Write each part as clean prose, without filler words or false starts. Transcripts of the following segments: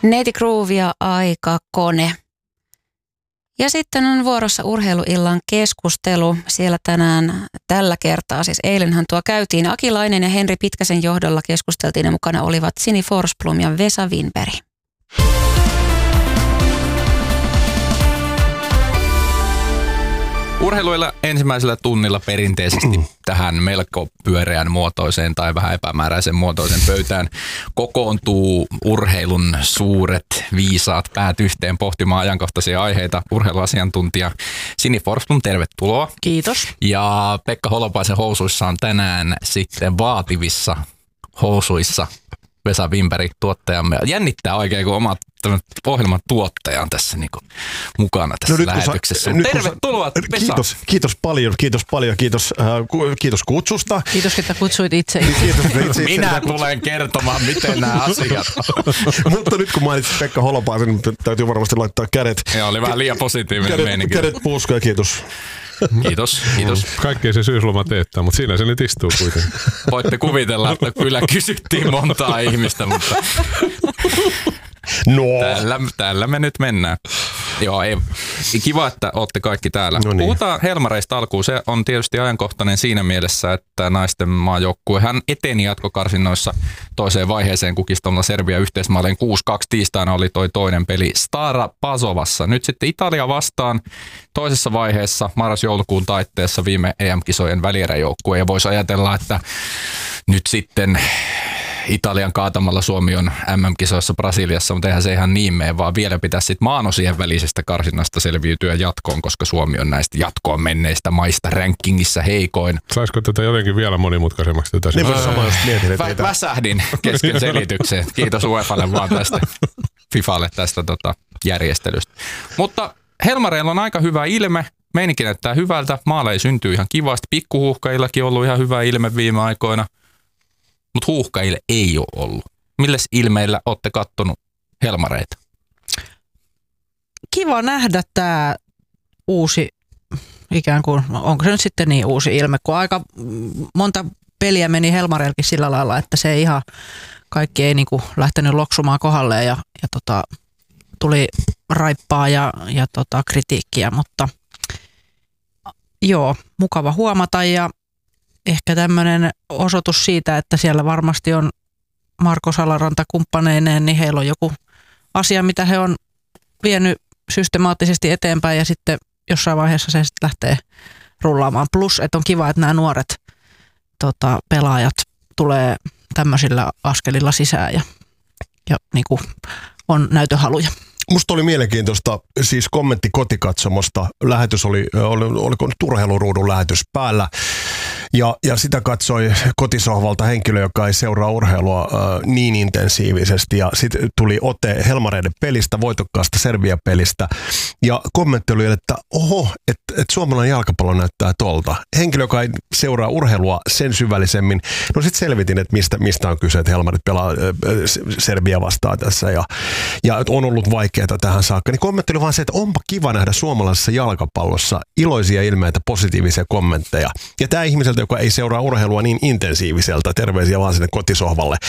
Neiti Groove ja Aikakone. Ja sitten on vuorossa urheiluillan keskustelu. Siellä tänään tällä kertaa, siis eilenhän tuo käytiin, Akilainen ja Henri Pitkäsen johdolla keskusteltiin ja mukana olivat Sini Forsblom ja Vesa Winberg. Urheiluilla ensimmäisellä tunnilla perinteisesti tähän melko pyöreän muotoiseen tai vähän epämääräisen muotoisen pöytään kokoontuu urheilun suuret viisaat päät yhteen pohtimaan ajankohtaisia aiheita. Urheiluasiantuntija Sini Forsblom, tervetuloa. Kiitos. Ja Pekka Holopaisen housuissa on tänään sitten vaativissa housuissa Vesa Winberg, tuottajamme. Jännittää oikein, kun oma ohjelman tuottaja on tässä niinku mukana tässä lähetyksessä. Tervetuloa, Vesa. Kiitos paljon. Kiitos kutsusta. Kiitos, että kutsuit itse. Minä tulen kertomaan, miten nämä asiat on. Mutta nyt kun mainitsit Pekka Holopaisen, täytyy varmasti laittaa kädet. Joo, oli vähän liian positiivinen meininki. Kädet puuska ja kiitos. Kiitos. Kaikkea se syysloma teettää, mutta siinä se nyt istuu kuitenkin. Voitte kuvitella, että kyllä kysyttiin montaa ihmistä, mutta tällä me nyt mennään. Joo, ei. Kiva, että olette kaikki täällä. No niin. Puhutaan Helmareista alkuun. Se on tietysti ajankohtainen siinä mielessä, että naisten maajoukkue hän eteni jatkokarsinnoissa toiseen vaiheeseen kukistamalla Serbia yhteismaalleen 6-2. Tiistaina oli toi toinen peli Stara Pazovassa. Nyt sitten Italia vastaan toisessa vaiheessa marras-joulukuun taitteessa viime EM-kisojen välieräjoukkue. Ja voisi ajatella, että nyt sitten Italian kaatamalla Suomi on MM-kisoissa Brasiliassa, mutta eihän se ihan niin mene, vaan vielä pitäisi sitten maanosien välisestä karsinnasta selviytyä jatkoon, koska Suomi on näistä jatkoon menneistä maista rankingissa heikoin. Saisiko tätä jotenkin vielä monimutkaisemmaksi? Väsähdin kesken selitykseen. Kiitos UEFalle vaan tästä, FIFalle tästä järjestelystä. Mutta Helmareilla on aika hyvä ilme. Meininki näyttää hyvältä. Maaleja syntyy ihan kivasti. Pikkuhuuhkajillakin on ollut ihan hyvä ilme viime aikoina. Mutta huuhkajille ei ole ollut. Milles ilmeillä olette kattonut Helmareita? Kiva nähdä tämä uusi, ikään kuin, onko se nyt sitten niin uusi ilme, kun aika monta peliä meni Helmareillekin sillä lailla, että se ihan kaikki ei niinku lähtenyt loksumaan kohdalleen ja tuli raippaa ja kritiikkiä, mutta joo, mukava huomata ja ehkä tämmöinen osoitus siitä, että siellä varmasti on Marko Salaranta kumppaneineen, niin heillä on joku asia, mitä he on vienyt systemaattisesti eteenpäin ja sitten jossain vaiheessa se sitten lähtee rullaamaan. Plus, että on kiva, että nämä nuoret pelaajat tulee tämmöisillä askelilla sisään ja niin kuin on näytöhaluja. Musta oli mielenkiintoista, siis kommentti kotikatsomosta. Lähetys oliko urheiluruudun lähetys päällä. Ja sitä katsoi kotisohvalta henkilö, joka ei seuraa urheilua niin intensiivisesti. Ja sitten tuli ote Helmareiden pelistä, voitokkaasta Serbia-pelistä. Ja kommentti oli, että että suomalainen jalkapallo näyttää tolta. Henkilö, joka ei seuraa urheilua sen syvällisemmin. No sitten selvitin, että mistä on kyse, että Helmarit pelaa Serbia vastaan tässä. Ja on ollut vaikeaa tähän saakka. Niin kommentti oli vaan se, että onpa kiva nähdä suomalaisessa jalkapallossa iloisia ilmeitä, positiivisia kommentteja. Ja tämä ihmiseltä, joka ei seuraa urheilua niin intensiiviseltä, terveisiä vaan sinne kotisohvalle,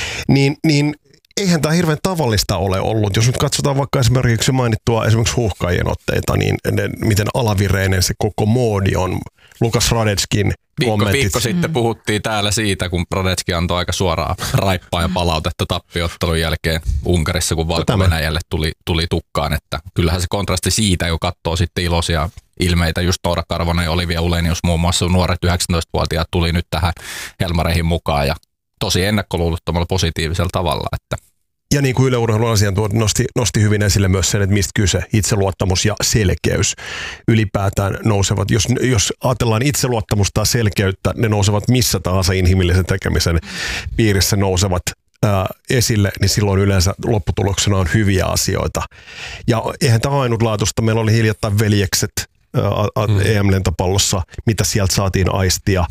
niin eihän tämä hirveän tavallista ole ollut. Jos nyt katsotaan vaikka esimerkiksi mainittua esimerkiksi huuhkajien otteita, niin miten alavireinen se koko moodi on. Lukas Radetskin kommentit. Viikko sitten puhuttiin täällä siitä, kun Radetski antoi aika suoraa raippaa ja palautetta tappiottelun jälkeen Unkarissa, kun Valko-Venäjälle tuli tukkaan. Että kyllähän se kontrasti siitä, kun katsoo sitten iloisia ilmeitä, just Noora Karvonen ja Olivia Ulenius muun muassa, nuoret 19-vuotiaat tuli nyt tähän Helmareihin mukaan ja tosi ennakkoluulottomalla positiivisella tavalla. Että ja niin kuin Yle Urheilun asiantuntija nosti hyvin esille myös sen, että mistä kyse, itseluottamus ja selkeys ylipäätään nousevat. Jos ajatellaan itseluottamusta ja selkeyttä, ne nousevat missä tahansa inhimillisen tekemisen piirissä nousevat esille, niin silloin yleensä lopputuloksena on hyviä asioita. Ja eihän tämä ainutlaatuista. Meillä oli hiljattain veljekset EM-lentopallossa, mitä sieltä saatiin aistia,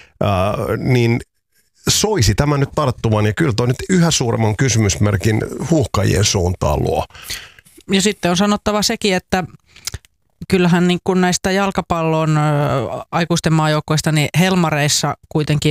niin soisi tämä nyt tarttuvan ja kyllä toi nyt yhä suuremman kysymysmerkin huuhkajien suuntaan luo. Ja sitten on sanottava sekin, että kyllähän niin kuin näistä jalkapallon aikuisten maajoukkoista, niin Helmareissa kuitenkin on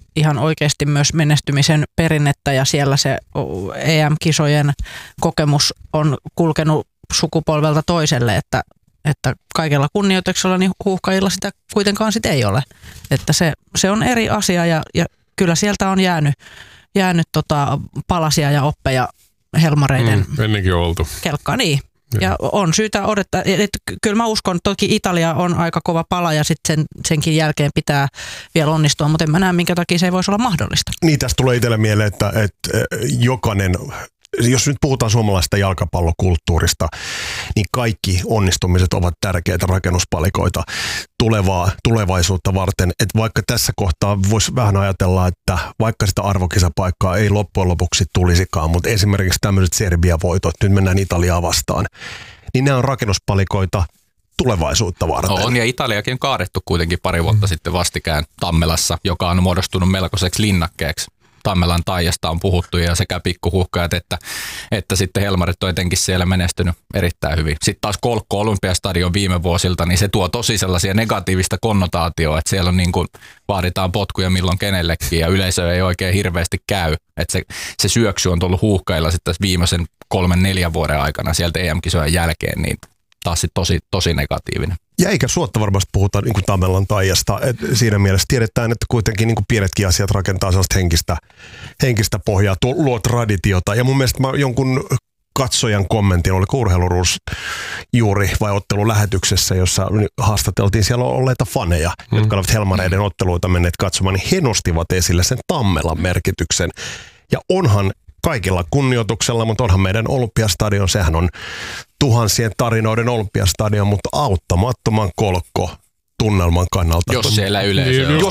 ihan oikeasti myös menestymisen perinnettä ja siellä se EM-kisojen kokemus on kulkenut sukupolvelta toiselle, että kaikella kunnioituksella niin huuhkajilla sitä kuitenkaan sit ei ole. Että se on eri asia ja kyllä sieltä on jäänyt palasia ja oppeja Helmareiden ennenkin oltu. Kelkkaa, niin. Ja on syytä odottaa, että kyllä mä uskon, että toki Italia on aika kova pala ja sitten senkin jälkeen pitää vielä onnistua, mutta en mä näe minkä takia se ei voisi olla mahdollista. Niin, tästä tulee itselle mieleen, että jokainen, jos nyt puhutaan suomalaisesta jalkapallokulttuurista, niin kaikki onnistumiset ovat tärkeitä rakennuspalikoita tulevaisuutta varten. Että vaikka tässä kohtaa voisi vähän ajatella, että vaikka sitä arvokisapaikkaa ei loppujen lopuksi tulisikaan, mutta esimerkiksi tämmöiset Serbia-voitot, nyt mennään Italiaa vastaan, niin nämä on rakennuspalikoita tulevaisuutta varten. On, ja Italiakin on kaadettu kuitenkin pari vuotta sitten vastikään Tammelassa, joka on muodostunut melkoiseksi linnakkeeksi. Tammelan Taijasta on puhuttu ja sekä pikkuhuhkajat että sitten Helmarit on etenkin siellä menestynyt erittäin hyvin. Sitten taas Kolkko Olympiastadion viime vuosilta, niin se tuo tosi sellaisia negatiivista konnotaatioa, että siellä on niin kuin vaaditaan potkuja milloin kenellekin ja yleisö ei oikein hirveästi käy. Että se syöksy on tullut huuhkajilla sitten viimeisen 3-4 vuoden aikana sieltä EM-kisojen jälkeen, niin taas sitten tosi negatiivinen. Ja eikä suotta varmasti puhuta niin kuin Tammelan Taijasta. Siinä mielessä tiedetään, että kuitenkin niin kuin pienetkin asiat rakentaa sellaista henkistä pohjaa, luo traditiota. Ja mun mielestä mä jonkun katsojan kommentin, oliko Urheiluruus juuri vai ottelulähetyksessä, jossa haastateltiin siellä olleita faneja, jotka olivat Helmareiden otteluita menneet katsomaan, niin he nostivat esille sen Tammelan merkityksen. Ja onhan kaikilla kunnioituksella, mutta onhan meidän Olympiastadion, sehän on tuhansien tarinoiden Olympiastadion, mutta auttamattoman Kolkko tunnelman kannalta. Jos siellä yleisö on. Jos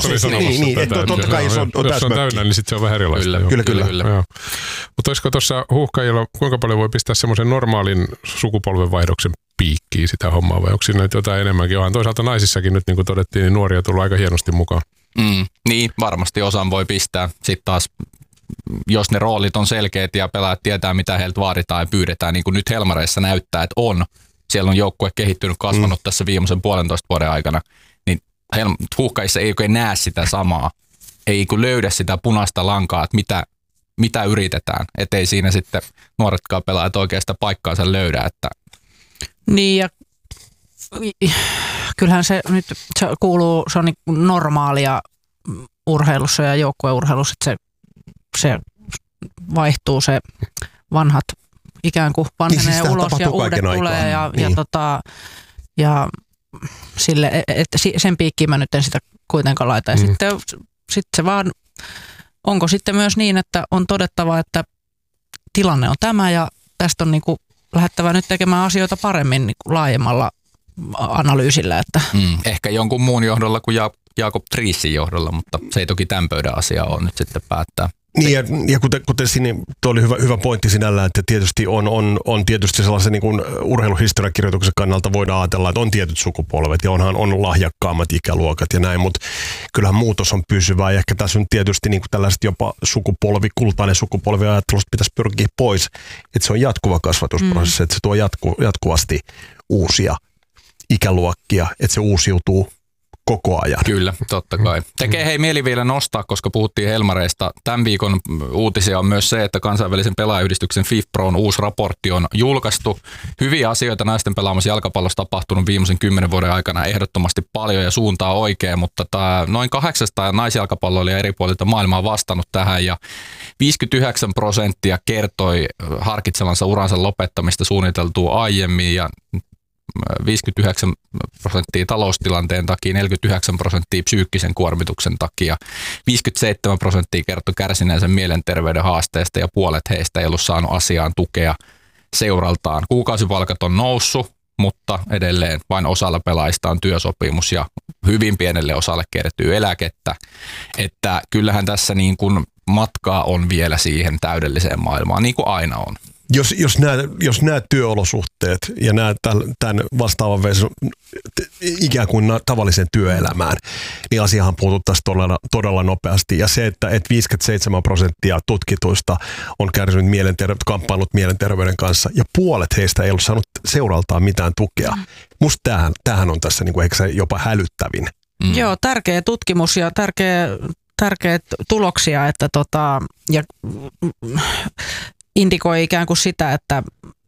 on täynnä, niin sitten se on vähän erilaista. Kyllä. Mutta olisiko tuossa huuhkajilla, kuinka paljon voi pistää semmoisen normaalin sukupolvenvaihdoksen piikkiin sitä hommaa, vai onko siinä nyt jotain enemmänkin? Onhan toisaalta naisissakin nyt, niin kuin todettiin, niin nuoria tullut aika hienosti mukaan. Niin, varmasti osan voi pistää. Sitten taas jos ne roolit on selkeät ja pelaajat tietää, mitä heiltä vaaditaan ja pyydetään, niin kuin nyt Helmareissa näyttää, että on. Siellä on joukkue kehittynyt, kasvanut tässä viimeisen 1,5 vuoden aikana, niin huuhkajissa ei oikein näe sitä samaa. Ei löydä sitä punaista lankaa, että mitä yritetään. Että ei siinä sitten nuoretkaan pelaajat oikein sitä paikkaansa löydä. Että niin ja kyllähän se nyt se on niin normaalia urheilussa ja joukkueurheilussa, että se vaihtuu, se vanhat ikään kuin vanhenee niin, ulos ja uudet tulee ja sille, että sen piikkiin mä nyt en sitä kuitenkaan laita. Ja sitten se vaan, onko sitten myös niin, että on todettava, että tilanne on tämä ja tästä on niin kuin lähdettävä nyt tekemään asioita paremmin niin kuin laajemmalla analyysillä. Että. Ehkä jonkun muun johdolla kuin Jakob Triesin johdolla, mutta se ei toki tämän pöydän asia ole nyt sitten päättää. Niin ja kuten siinä tuo oli hyvä pointti sinällään, että tietysti on tietysti sellaisen niin kuin urheiluhistoriakirjoituksen kannalta voidaan ajatella, että on tietyt sukupolvet ja on lahjakkaammat ikäluokat ja näin, mutta kyllähän muutos on pysyvää ja ehkä tässä on tietysti niin kuin tällaiset jopa kultainen sukupolvi ajattelusta pitäisi pyrkiä pois, että se on jatkuva kasvatusprosessi, että se tuo jatkuvasti uusia ikäluokkia, että se uusiutuu koko ajan. Kyllä, totta kai. Tekee mieli vielä nostaa, koska puhuttiin Helmareista. Tämän viikon uutisia on myös se, että kansainvälisen pelaajayhdistyksen FIFPROn uusi raportti on julkaistu. Hyviä asioita naisten pelaamassa jalkapallossa tapahtunut viimeisen 10 vuoden aikana ehdottomasti paljon ja suuntaa oikein, mutta noin 800 naisjalkapalloilijaa eri puolilta maailmaa vastannut tähän ja 59% kertoi harkitsevansa uransa lopettamista suunniteltua aiemmin ja 59% taloustilanteen takia, 49% psyykkisen kuormituksen takia, 57% kertoi kärsineensä mielenterveyden haasteesta ja puolet heistä ei ollut saanut asiaan tukea seuraltaan. Kuukausipalkat on noussut, mutta edelleen vain osalla pelaajista on työsopimus ja hyvin pienelle osalle kertyy eläkettä. Että kyllähän tässä niin kuin matkaa on vielä siihen täydelliseen maailmaan, niin kuin aina on. Jos nämä työolosuhteet ja nämä tämän vastaavan ikään kuin tavallisen työelämään, niin asiahan puututtaisiin todella nopeasti. Ja se, että 57% tutkituista on kärsinyt kamppailut mielenterveyden kanssa ja puolet heistä ei ollut saanut seuraltaan mitään tukea. Musta tämähän on tässä niin kuin, eikö se jopa hälyttävin. Joo, tärkeä tutkimus ja tärkeitä tuloksia, että ja indikoi ikään kuin sitä, että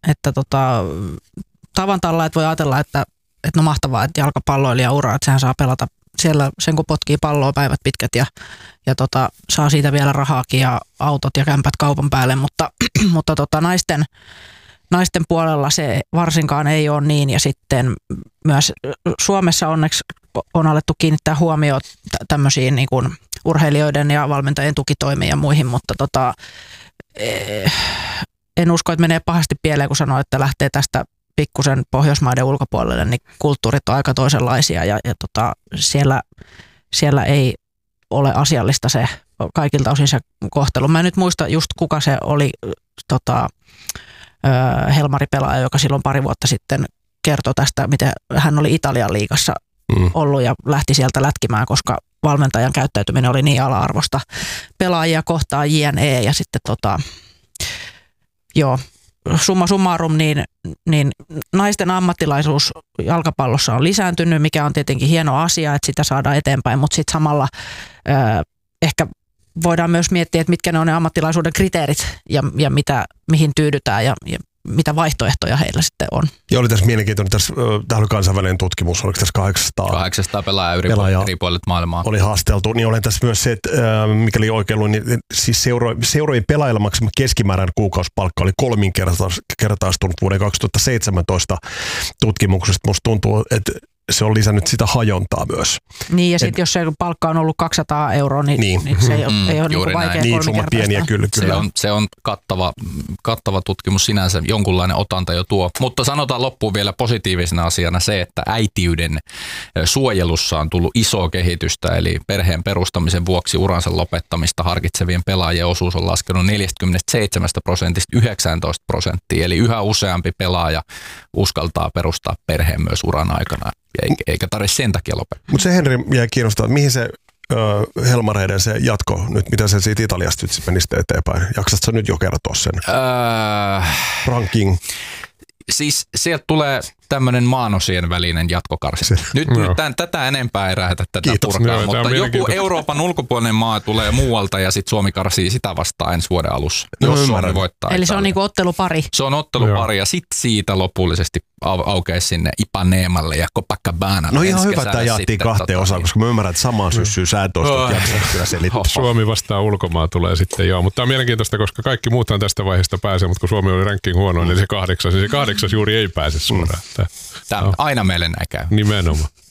tavan talla, että voi ajatella, että no mahtavaa, että jalkapalloilija uraa, että sehän saa pelata siellä sen kun potkii palloa päivät pitkät ja saa siitä vielä rahaakin ja autot ja kämpät kaupan päälle, mutta naisten puolella se varsinkaan ei ole niin, ja sitten myös Suomessa onneksi on alettu kiinnittää huomioon tämmöisiin niin kuin urheilijoiden ja valmentajien tukitoimiin ja muihin, mutta en usko, että menee pahasti pieleen, kun sanoo, että lähtee tästä pikkusen Pohjoismaiden ulkopuolelle, niin kulttuurit on aika toisenlaisia ja siellä ei ole asiallista se kaikilta osin se kohtelu. Mä en nyt muista just kuka se oli Helmari-pelaaja, joka silloin pari vuotta sitten kertoi tästä, miten hän oli Italian liigassa ollut ja lähti sieltä lätkimään, koska valmentajan käyttäytyminen oli niin ala-arvosta pelaajia kohtaan JNE ja sitten summa summarum, niin naisten ammattilaisuus jalkapallossa on lisääntynyt, mikä on tietenkin hieno asia, että sitä saadaan eteenpäin, mutta sitten samalla ehkä voidaan myös miettiä, että mitkä ne on ne ammattilaisuuden kriteerit ja mihin tyydytään ja mitä vaihtoehtoja heillä sitten on. Ja oli tässä mielenkiintoinen, tämä oli kansainvälinen tutkimus, oliko tässä 800 pelaajaa eri puolet maailmaa. Oli haasteltu, niin olen tässä myös se, että mikäli oikein luin, niin siis seurojen pelaajilla maksama keskimääräinen kuukausipalkka oli 3-kertaistunut vuoden 2017 tutkimuksesta. Musta tuntuu, että se on lisännyt sitä hajontaa myös. Niin, ja sitten jos se palkka on ollut 200 €, niin se ei ole niin vaikea niin, summa pieniä kyllä. Se on kattava tutkimus sinänsä, jonkunlainen otanta jo tuo. Mutta sanotaan loppuun vielä positiivisena asiana se, että äitiyden suojelussa on tullut isoa kehitystä, eli perheen perustamisen vuoksi uransa lopettamista harkitsevien pelaajien osuus on laskenut 47% 19%, eli yhä useampi pelaaja uskaltaa perustaa perheen myös uran aikana. Eikä tarvitse sen takia lopettaa. Mutta se Henri jäi kiinnostaa, että mihin se Helmareiden se jatko nyt, mitä se siitä Italiasta nyt meni sitten eteenpäin? Jaksatko sä nyt jo kertoa sen? Ranking. Siis sieltä tulee tämmöinen maanosien välinen jatkokarsi. Nyt tätä enempää ei lähdetä tätä purkaa, mutta joku Euroopan ulkopuolinen maa tulee muualta ja sitten Suomi karsii sitä vastaan ensi vuoden alussa, jos Suomi voittaa. Eli se on niinku ottelupari. Se on ottelupari ja sitten siitä lopullisesti aukeaa sinne Ipaneemalle ja Copacabana. No ihan hyvä, että jaettiin kahteen osaan, koska mä ymmärrän, että samaan syssyyn sä et ole kyllä selittää. Suomi vastaan ulkomaa tulee sitten joo, mutta tämä on mielenkiintoista, koska kaikki muuthan tästä vaiheesta pääsee, mutta kun Suomi oli ranking huono, niin se 8 juuri ei pääse suoraan. Tämä aina meille näin käy. Nimenomaan.